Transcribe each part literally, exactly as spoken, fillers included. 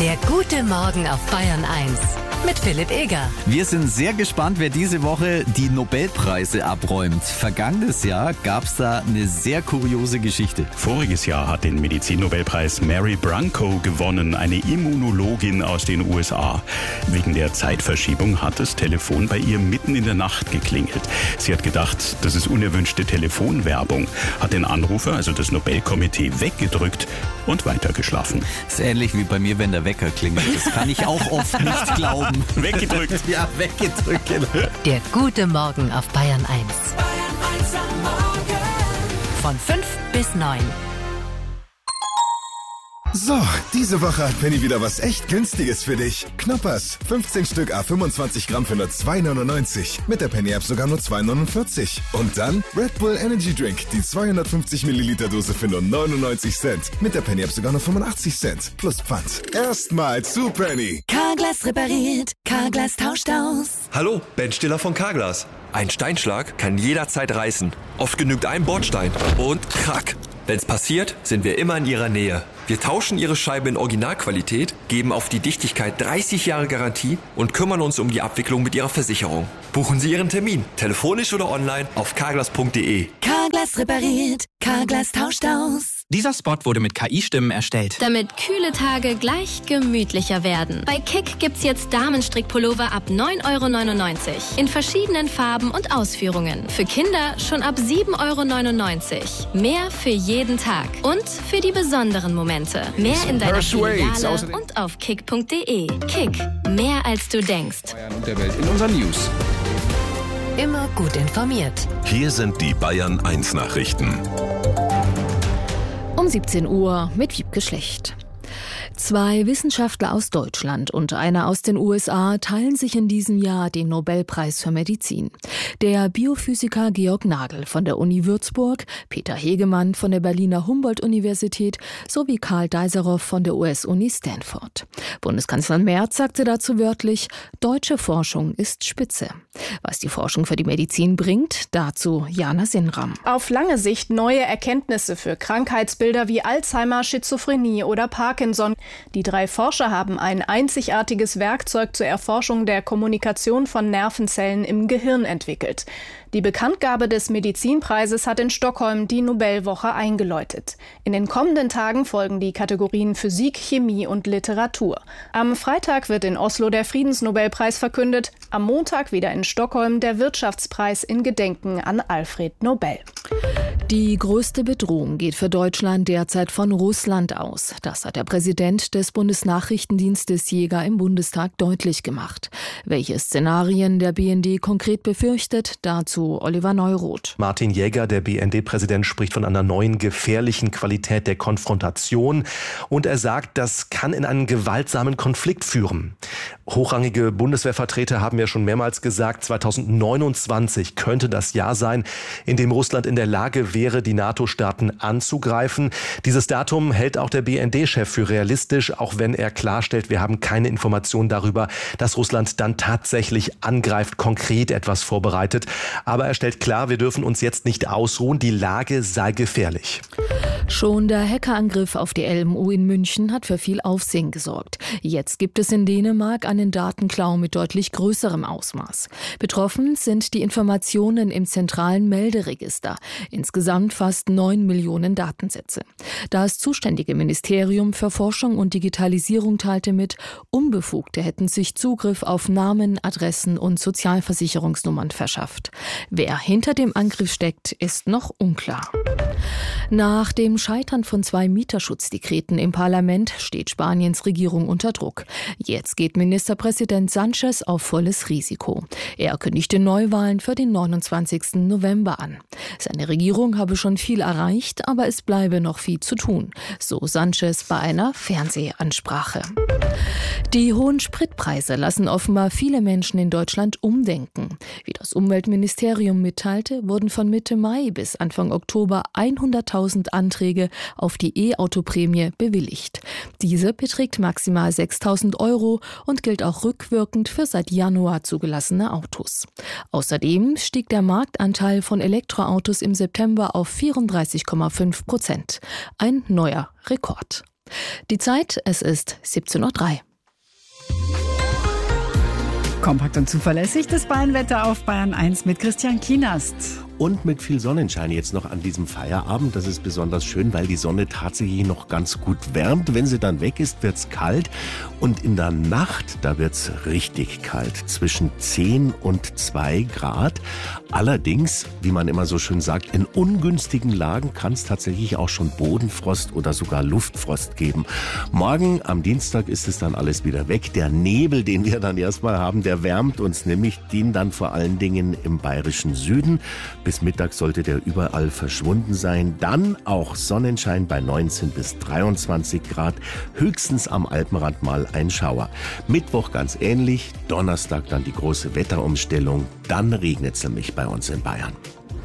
Der gute Morgen auf Bayern eins mit Philipp Eger. Wir sind sehr gespannt, wer diese Woche die Nobelpreise abräumt. Vergangenes Jahr gab es da eine sehr kuriose Geschichte. Voriges Jahr hat den Medizin-Nobelpreis Mary Branco gewonnen, eine Immunologin aus den U S A. Wegen der Zeitverschiebung hat das Telefon bei ihr mitten in der Nacht geklingelt. Sie hat gedacht, das ist unerwünschte Telefonwerbung, hat den Anrufer, also das Nobelkomitee, weggedrückt und weitergeschlafen. Das ist ähnlich wie bei mir, wenn der Wecker klingelt. Das kann ich auch oft nicht glauben. Weggedrückt. Ja, weggedrückt. Der gute Morgen auf Bayern eins. Von fünf bis neun. So, diese Woche hat Penny wieder was echt Günstiges für dich. Knoppers, fünfzehn Stück à fünfundzwanzig Gramm für nur zwei neunundneunzig. Mit der Penny-App sogar nur zwei neunundvierzig. Und dann Red Bull Energy Drink, die zweihundertfünfzig Milliliter Dose für nur neunundneunzig Cent. Mit der Penny-App sogar nur fünfundachtzig Cent. Plus Pfand. Erstmal zu Penny. Carglass repariert, Carglass tauscht aus. Hallo, Ben Stiller von Carglass. Ein Steinschlag kann jederzeit reißen. Oft genügt ein Bordstein und krack. Wenn's passiert, sind wir immer in Ihrer Nähe. Wir tauschen Ihre Scheibe in Originalqualität, geben auf die Dichtigkeit dreißig Jahre Garantie und kümmern uns um die Abwicklung mit Ihrer Versicherung. Buchen Sie Ihren Termin, telefonisch oder online auf carglass punkt de. Carglass repariert, Carglass tauscht aus. Dieser Spot wurde mit K I-Stimmen erstellt. Damit kühle Tage gleich gemütlicher werden. Bei Kick gibt's jetzt Damenstrickpullover ab neun Euro neunundneunzig. In verschiedenen Farben und Ausführungen. Für Kinder schon ab sieben Euro neunundneunzig. Mehr für jeden Tag. Und für die besonderen Momente. Mehr in deiner Filiale und auf kick punkt de. Kick. Mehr als du denkst. Und der Welt in unseren News. Immer gut informiert. Hier sind die Bayern eins Nachrichten. Um siebzehn Uhr mit Wiebke Schlecht. Zwei Wissenschaftler aus Deutschland und einer aus den U S A teilen sich in diesem Jahr den Nobelpreis für Medizin. Der Biophysiker Georg Nagel von der Uni Würzburg, Peter Hegemann von der Berliner Humboldt-Universität sowie Karl Deiserow von der U S-Uni Stanford. Bundeskanzler Merz sagte dazu wörtlich, deutsche Forschung ist Spitze. Was die Forschung für die Medizin bringt, dazu Jana Sinram. Auf lange Sicht neue Erkenntnisse für Krankheitsbilder wie Alzheimer, Schizophrenie oder Parkinson. Die drei Forscher haben ein einzigartiges Werkzeug zur Erforschung der Kommunikation von Nervenzellen im Gehirn entwickelt. Die Bekanntgabe des Medizinpreises hat in Stockholm die Nobelwoche eingeläutet. In den kommenden Tagen folgen die Kategorien Physik, Chemie und Literatur. Am Freitag wird in Oslo der Friedensnobelpreis verkündet, am Montag wieder in Stockholm der Wirtschaftspreis in Gedenken an Alfred Nobel. Die größte Bedrohung geht für Deutschland derzeit von Russland aus. Das hat der Präsident des Bundesnachrichtendienstes Jäger im Bundestag deutlich gemacht. Welche Szenarien der B N D konkret befürchtet, dazu Oliver Neuroth. Martin Jäger, der B N D-Präsident, spricht von einer neuen gefährlichen Qualität der Konfrontation. Und er sagt, das kann in einen gewaltsamen Konflikt führen. Hochrangige Bundeswehrvertreter haben ja schon mehrmals gesagt, zweitausendneunundzwanzig könnte das Jahr sein, in dem Russland in der Lage wäre, die NATO-Staaten anzugreifen. Dieses Datum hält auch der B N D-Chef für realistisch, auch wenn er klarstellt, wir haben keine Informationen darüber, dass Russland dann tatsächlich angreift, konkret etwas vorbereitet. Aber er stellt klar, wir dürfen uns jetzt nicht ausruhen, die Lage sei gefährlich. Schon der Hackerangriff auf die L M U in München hat für viel Aufsehen gesorgt. Jetzt gibt es in Dänemark einen Datenklau mit deutlich größerem Ausmaß. Betroffen sind die Informationen im zentralen Melderegister. Insgesamt fast neun Millionen Datensätze. Das zuständige Ministerium für Forschung und Digitalisierung teilte mit, Unbefugte hätten sich Zugriff auf Namen, Adressen und Sozialversicherungsnummern verschafft. Wer hinter dem Angriff steckt, ist noch unklar. Nach dem Scheitern von zwei Mieterschutzdekreten im Parlament steht Spaniens Regierung unter Druck. Jetzt geht Ministerpräsident Sánchez auf volles Risiko. Er kündigte Neuwahlen für den neunundzwanzigsten November an. Seine Regierung habe schon viel erreicht, aber es bleibe noch viel zu tun, so Sánchez bei einer Fernsehansprache. Die hohen Spritpreise lassen offenbar viele Menschen in Deutschland umdenken. Wie das Umweltministerium mitteilte, wurden von Mitte Mai bis Anfang Oktober hunderttausend Anträge auf die E-Auto-Prämie bewilligt. Diese beträgt maximal sechstausend Euro und gilt auch rückwirkend für seit Januar zugelassene Autos. Außerdem stieg der Marktanteil von Elektroautos im September auf vierunddreißig Komma fünf Prozent. Ein neuer Rekord. Die Zeit, es ist siebzehn Uhr drei. Kompakt und zuverlässig das Bayernwetter auf Bayern eins mit Christian Kienast. Und mit viel Sonnenschein jetzt noch an diesem Feierabend. Das ist besonders schön, weil die Sonne tatsächlich noch ganz gut wärmt. Wenn sie dann weg ist, wird's kalt. Und in der Nacht, da wird's richtig kalt. Zwischen zehn und zwei Grad. Allerdings, wie man immer so schön sagt, in ungünstigen Lagen kann es tatsächlich auch schon Bodenfrost oder sogar Luftfrost geben. Morgen am Dienstag ist es dann alles wieder weg. Der Nebel, den wir dann erstmal haben, der wärmt uns nämlich, den dann vor allen Dingen im bayerischen Süden. Bis Mittag sollte der überall verschwunden sein. Dann auch Sonnenschein bei neunzehn bis dreiundzwanzig Grad. Höchstens am Alpenrand mal ein Schauer. Mittwoch ganz ähnlich. Donnerstag dann die große Wetterumstellung. Dann regnet es nämlich bei uns in Bayern.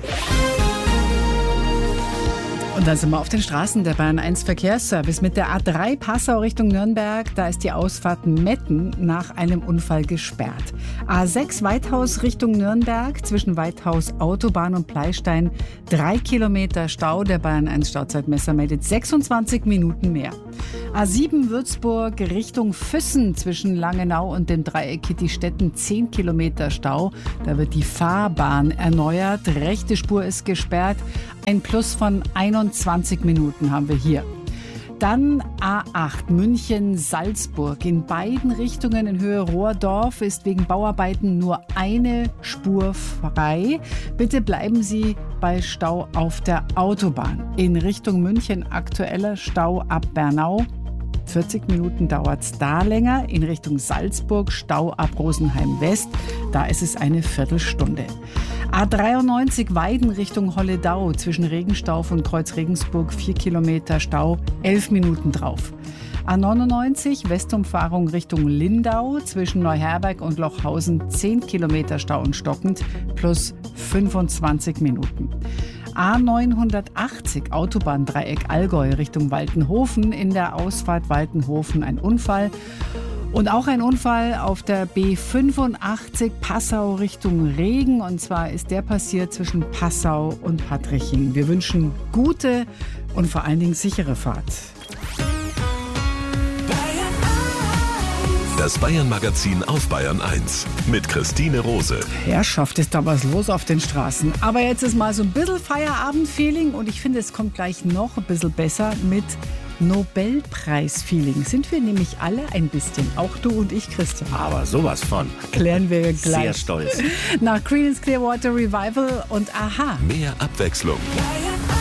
Und dann sind wir auf den Straßen. Der Bayern eins Verkehrsservice mit der A drei Passau Richtung Nürnberg. Da ist die Ausfahrt Metten nach einem Unfall gesperrt. A sechs Weithaus Richtung Nürnberg zwischen Weithaus Autobahn und Pleistein. Drei Kilometer Stau. Der Bayern eins Stauzeitmesser meldet sechsundzwanzig Minuten mehr. A sieben Würzburg Richtung Füssen zwischen Langenau und dem Dreieck Kittistetten. Zehn Kilometer Stau. Da wird die Fahrbahn erneuert. Rechte Spur ist gesperrt. Ein Plus von einundzwanzig Minuten haben wir hier. Dann A acht München-Salzburg. In beiden Richtungen in Höhe Rohrdorf ist wegen Bauarbeiten nur eine Spur frei. Bitte bleiben Sie bei Stau auf der Autobahn. In Richtung München aktueller Stau ab Bernau. vierzig Minuten dauert es da länger. In Richtung Salzburg Stau ab Rosenheim West. Da ist es eine Viertelstunde. A dreiundneunzig Weiden Richtung Holledau zwischen Regenstauf und Kreuz Regensburg vier Kilometer Stau, elf Minuten drauf. A neunundneunzig Westumfahrung Richtung Lindau zwischen Neuherberg und Lochhausen zehn Kilometer Stau und stockend plus fünfundzwanzig Minuten. A neunhundertachtzig Autobahndreieck Allgäu Richtung Waltenhofen, in der Ausfahrt Waltenhofen ein Unfall. Und auch ein Unfall auf der B fünfundachtzig Passau Richtung Regen. Und zwar ist der passiert zwischen Passau und Patriching. Wir wünschen gute und vor allen Dingen sichere Fahrt. Das Bayern-Magazin auf Bayern eins mit Christine Rose. Herrschaft, ist da was los auf den Straßen. Aber jetzt ist mal so ein bisschen Feierabend-Feeling. Und ich finde, es kommt gleich noch ein bisschen besser mit Nobelpreis-Feeling. Sind wir nämlich alle ein bisschen. Auch du und ich, Christian. Aber sowas von. Klären wir gleich. Sehr stolz. Nach Creedence Clearwater Revival und Aha. Mehr Abwechslung.